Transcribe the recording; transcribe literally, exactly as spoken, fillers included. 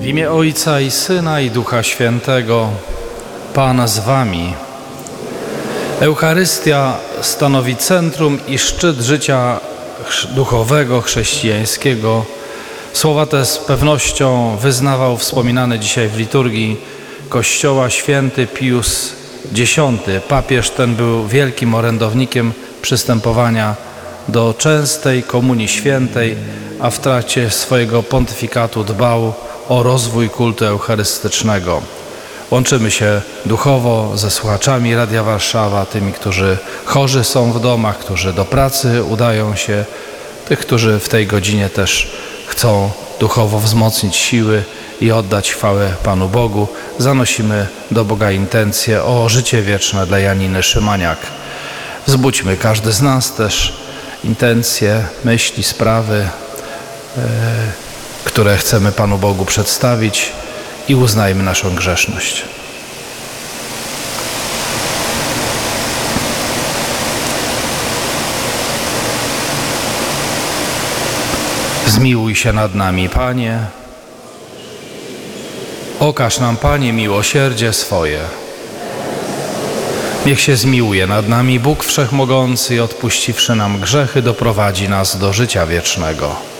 W imię Ojca i Syna i Ducha Świętego. Pan z wami. Eucharystia stanowi centrum i szczyt życia duchowego, chrześcijańskiego. Słowa te z pewnością wyznawał wspominany dzisiaj w liturgii Kościoła święty Pius Dziesiąty. Papież ten był wielkim orędownikiem przystępowania do częstej komunii świętej, a w trakcie swojego pontyfikatu dbał o rozwój kultu eucharystycznego. Łączymy się duchowo ze słuchaczami Radia Warszawa, tymi, którzy chorzy są w domach, którzy do pracy udają się, tych, którzy w tej godzinie też chcą duchowo wzmocnić siły i oddać chwałę Panu Bogu. Zanosimy do Boga intencje o życie wieczne dla Janiny Szymaniak. Wzbudźmy każdy z nas też intencje, myśli, sprawy, yy, które chcemy Panu Bogu przedstawić i uznajmy naszą grzeszność. Zmiłuj się nad nami, Panie. Okaż nam, Panie, miłosierdzie swoje. Niech się zmiłuje nad nami Bóg Wszechmogący i odpuściwszy nam grzechy, doprowadzi nas do życia wiecznego.